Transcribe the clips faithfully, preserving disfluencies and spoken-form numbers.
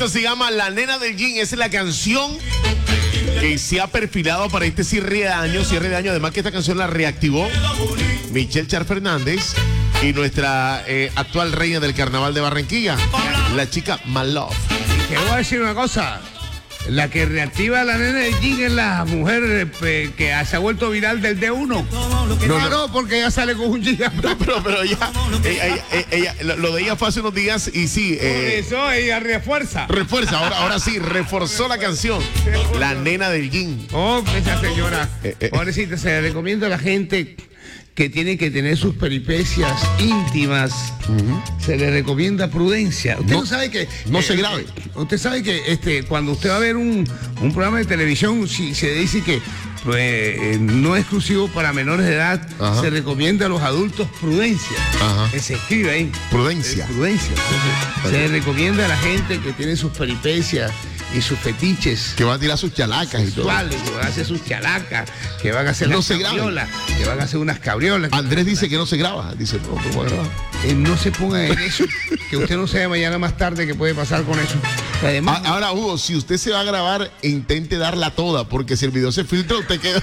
Esto se llama La Nena del Gym. Esa es la canción que se ha perfilado para este cierre de año. Cierre de año. Además que esta canción la reactivó Michelle Char Fernández y nuestra eh, actual reina del carnaval de Barranquilla, la chica Malove. Te voy a decir una cosa. La que reactiva a La Nena del Gym es la mujer eh, que se ha vuelto viral del D uno. No, no, no, porque ella sale con un G. No, pero, pero ella, ella, ella, ella, ella, lo de ella fue hace unos días y sí. Eh, Por eso ella refuerza. Refuerza, ahora, ahora sí, reforzó la canción. La Nena del Gym. Oh, esa señora. Eh, eh. Pobrecita, se le recomienda a la gente que tiene que tener sus peripecias íntimas. Uh-huh. Se le recomienda prudencia. Usted no, no sabe que... No eh, se grabe. Eh, usted sabe que este, cuando usted va a ver un, un programa de televisión, si se dice que pues, eh, no es exclusivo para menores de edad, ajá, se recomienda a los adultos prudencia. Ajá. Se escribe ahí. Prudencia. Eh, prudencia. Entonces, se le recomienda a la gente que tiene sus peripecias y sus fetiches. Que van a tirar sus chalacas sexuales, y todo. Que van a hacer sus chalacas, que van a hacer no las cabriolas, que van a hacer unas cabriolas. Andrés dice que no se graba. Dice, no, no voy a grabar. Eh, no se ponga en eso, que usted no sabe mañana más tarde qué puede pasar con eso. Además, a, ahora, Hugo, si usted se va a grabar, intente darla toda, porque si el video se filtra, usted queda...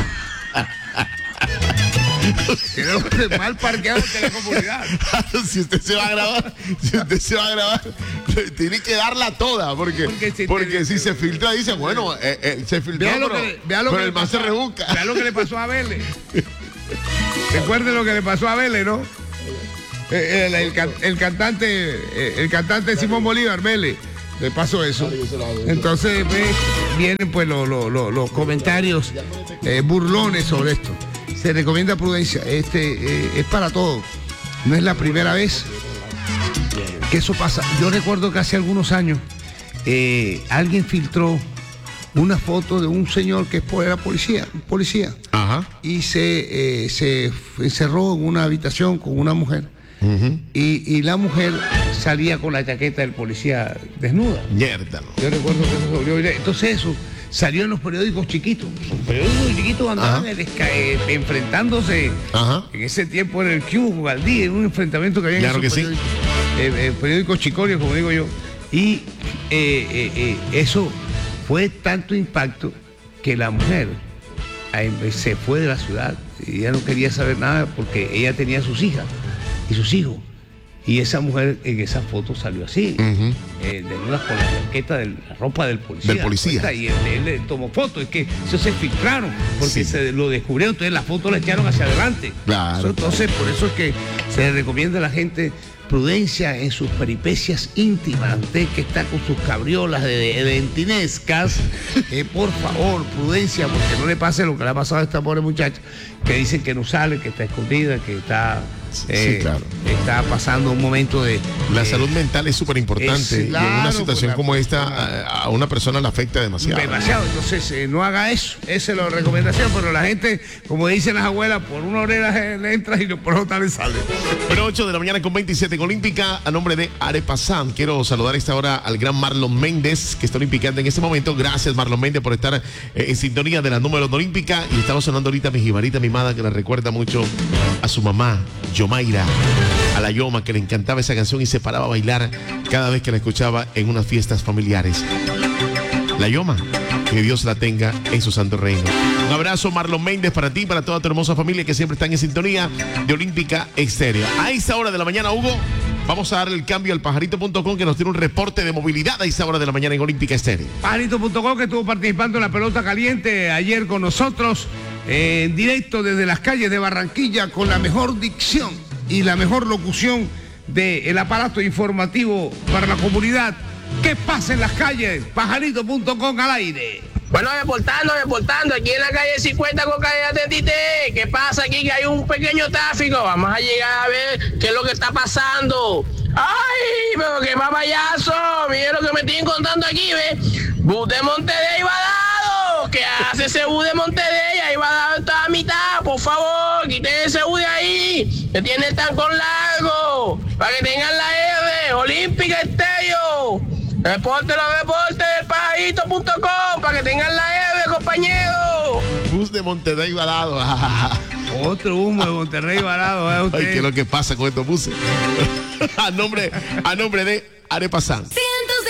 Quedó mal parqueado en la comunidad. Si usted se va a grabar, si usted se va a grabar, tiene que darla toda, porque, porque, si, porque te, si se filtra, dice, bueno, eh, eh, se filtró, vea lo pero, que, vea lo pero que el man se rebusca. Vea lo que le pasó a Vélez. Recuerde lo que le pasó a Vélez, ¿no? El, el, el, el cantante, el cantante Simón Bolívar, Vélez, le pasó eso. Entonces, ve, vienen pues lo, lo, lo, los comentarios eh, burlones sobre esto. Se recomienda prudencia. Este eh, es para todos. No es la primera vez que eso pasa. Yo recuerdo que hace algunos años eh, alguien filtró una foto de un señor que era policía, policía, ajá, y se, eh, se encerró en una habitación con una mujer. Uh-huh. y, y la mujer salía con la chaqueta del policía desnuda. Mierda. Yo recuerdo que eso se volvió. Entonces eso salió en los periódicos chiquitos. Los periódicos chiquitos andaban el eh, enfrentándose. Ajá. En ese tiempo en el Q, Galdí, en un enfrentamiento que había claro en esos que periódicos, sí. eh, eh, periódicos chicorios, como digo yo. Y eh, eh, eh, eso fue tanto impacto que la mujer eh, se fue de la ciudad. Y ella no quería saber nada porque ella tenía sus hijas y sus hijos. Y esa mujer en esa foto salió así, uh-huh, eh, desnuda con la chaqueta de la ropa del policía. Del policía. Y él, él le tomó fotos, es que eso se filtraron, porque sí, se lo descubrieron, entonces la foto la echaron hacia adelante. Claro. Eso, entonces, por eso es que se le recomienda a la gente prudencia en sus peripecias íntimas. Usted que está con sus cabriolas de, de, de entinescas, eh, por favor, prudencia, porque no le pase lo que le ha pasado a esta pobre muchacha, que dicen que no sale, que está escondida, que está... Eh, sí, claro. Está pasando un momento de... La eh, salud mental es súper importante. Claro, y en una situación pues, como esta, persona, a, a una persona le afecta demasiado. Demasiado. Entonces, eh, no haga eso. Esa es la recomendación. Pero la gente, como dicen las abuelas, por una oreja le entra y por otra le sale. Bueno, ocho de la mañana con veintisiete en Olímpica, a nombre de Arepa San. Quiero saludar a esta hora al gran Marlon Méndez, que está olimpicando en este momento. Gracias, Marlon Méndez, por estar eh, en sintonía de las números de Olímpica. Y estamos sonando ahorita a mi jibarita mimada, que le recuerda mucho a su mamá, Yomaira. A la Yoma, que le encantaba esa canción y se paraba a bailar cada vez que la escuchaba en unas fiestas familiares. La Yoma, que Dios la tenga en su santo reino. Un abrazo, Marlon Méndez, para ti y para toda tu hermosa familia que siempre están en sintonía de Olímpica Estéreo. A esta hora de la mañana, Hugo, vamos a darle el cambio al pajarito punto com, que nos tiene un reporte de movilidad a esta hora de la mañana en Olímpica Estéreo. pajarito punto com, que estuvo participando en la pelota caliente ayer con nosotros, eh, en directo desde las calles de Barranquilla, con la mejor dicción y la mejor locución del aparato informativo para la comunidad. ¿Qué pasa en las calles? pajarito punto com al aire. Bueno, reportando, reportando, aquí en la calle cincuenta con calle setenta y tres. ¿Qué pasa aquí? Que hay un pequeño tráfico. Vamos a llegar a ver qué es lo que está pasando. ¡Ay, pero qué papayazo! Miren lo que me estoy encontrando aquí, ¿ves? Bus de Monterrey va dado. ¿Qué hace ese bus de Monterrey? Ahí va dado toda la mitad. Por favor, quiten ese bus de ahí, que tiene el tancón largo, para que tengan la R, Olímpica Estéreo. Reporte los reportes del pajarito punto com, para que tengan la R, compañeros. Bus de Monterrey varado. Otro humo de Monterrey varado, ¿eh? Usted. Ay, ¿qué es lo que pasa con estos buses? a nombre, a nombre de Arepa San.